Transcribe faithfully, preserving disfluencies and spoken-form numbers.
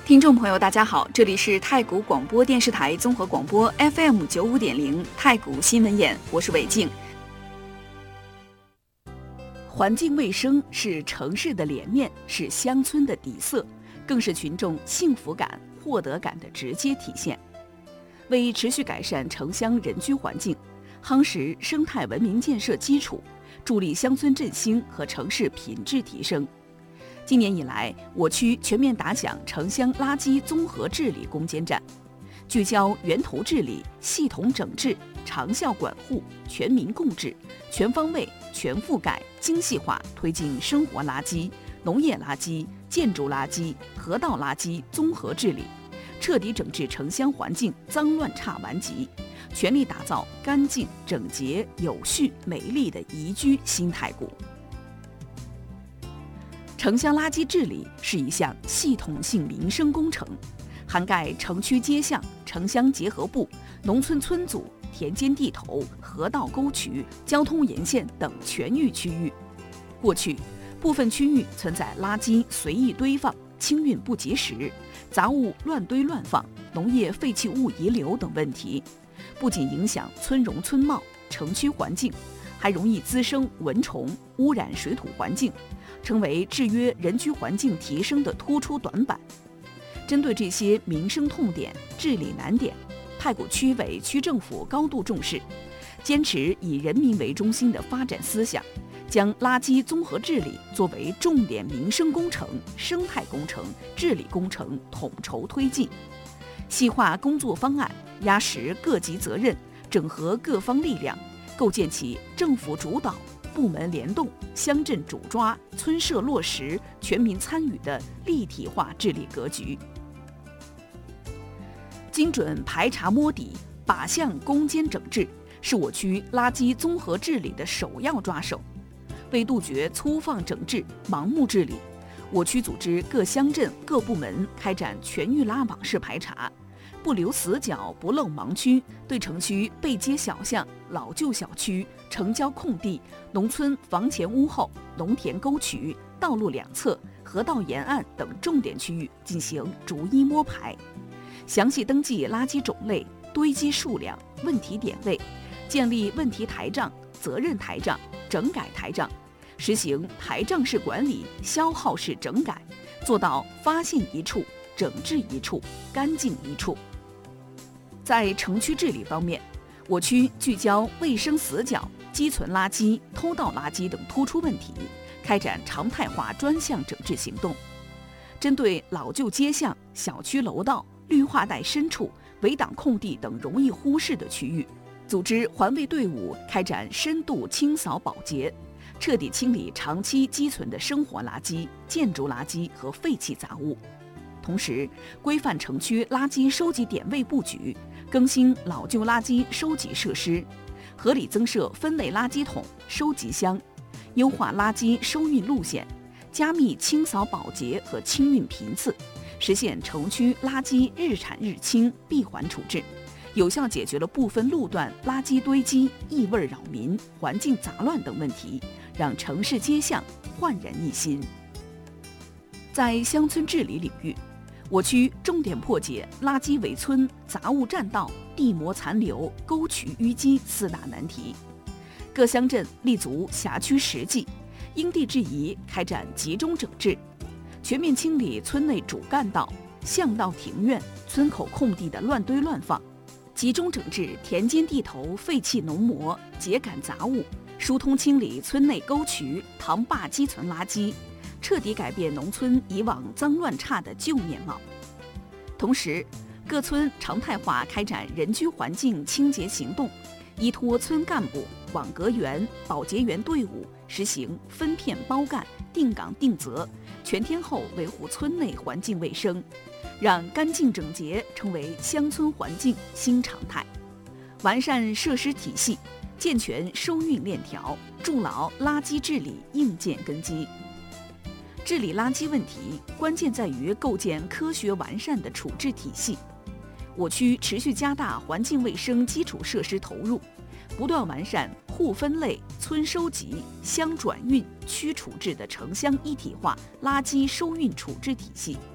听众朋友，大家好，这里是太谷广播电视台综合广播 F M 九五点零太谷新闻眼，我是韦静。环境卫生是城市的脸面，是乡村的底色，更是群众幸福感、获得感的直接体现。为持续改善城乡人居环境，夯实生态文明建设基础，助力乡村振兴和城市品质提升。今年以来，我区全面打响城乡垃圾综合治理攻坚战，聚焦源头治理、系统整治、长效管护、全民共治，全方位、全覆盖、精细化推进生活垃圾、农业垃圾、建筑垃圾、河道垃圾综合治理，彻底整治城乡环境脏乱差顽疾，全力打造干净、整洁、有序、美丽的宜居新太谷。城乡垃圾治理是一项系统性民生工程，涵盖城区街巷、城乡结合部、农村村组、田间地头、河道沟渠、交通沿线等全域区域。过去，部分区域存在垃圾随意堆放、清运不及时、杂物乱堆乱放、农业废弃物遗留等问题，不仅影响村容村貌、城区环境，还容易滋生蚊虫，污染水土环境，成为制约人居环境提升的突出短板。针对这些民生痛点、治理难点，太谷区委区政府高度重视，坚持以人民为中心的发展思想，将垃圾综合治理作为重点民生工程、生态工程、治理工程统筹推进，细化工作方案，压实各级责任，整合各方力量，构建起政府主导、部门联动、乡镇主抓、村社落实、全民参与的立体化治理格局。精准排查摸底，靶向攻坚整治，是我区垃圾综合治理的首要抓手。为杜绝粗放整治、盲目治理，我区组织各乡镇各部门开展全域拉网式排查，不留死角、不漏盲区，对城区背街小巷、老旧小区、城郊空地、农村房前屋后、农田沟渠、道路两侧、河道沿岸等重点区域进行逐一摸排，详细登记垃圾种类、堆积数量、问题点位，建立问题台账、责任台账、整改台账，实行台账式管理、消耗式整改，做到发现一处、整治一处、干净一处。在城区治理方面，我区聚焦卫生死角、积存垃圾、偷盗垃圾等突出问题，开展常态化专项整治行动。针对老旧街巷、小区楼道、绿化带深处、围挡空地等容易忽视的区域，组织环卫队伍开展深度清扫保洁，彻底清理长期积存的生活垃圾、建筑垃圾和废弃杂物。同时，规范城区垃圾收集点位布局，更新老旧垃圾收集设施，合理增设分类垃圾桶、收集箱，优化垃圾收运路线，加密清扫保洁和清运频次，实现城区垃圾日产日清、闭环处置，有效解决了部分路段垃圾堆积、异味扰民、环境杂乱等问题，让城市街巷焕然一新。在乡村治理领域，我区重点破解垃圾围村、杂物占道、地膜残留、沟渠淤积四大难题。各乡镇立足辖区实际，因地制宜开展集中整治，全面清理村内主干道、巷道庭院、村口空地的乱堆乱放，集中整治田间地头废弃农膜、秸秆杂物，疏通清理村内沟渠、塘坝积存垃圾，彻底改变农村以往脏乱差的旧面貌。同时，各村常态化开展人居环境清洁行动，依托村干部、网格员、保洁员队伍，实行分片包干、定岗定责，全天候维护村内环境卫生，让干净整洁成为乡村环境新常态。完善设施体系，健全收运链条，筑牢垃圾治理硬件根基。治理垃圾问题，关键在于构建科学完善的处置体系。我区持续加大环境卫生基础设施投入，不断完善户分类、村收集、乡转运、区处置的城乡一体化垃圾收运处置体系，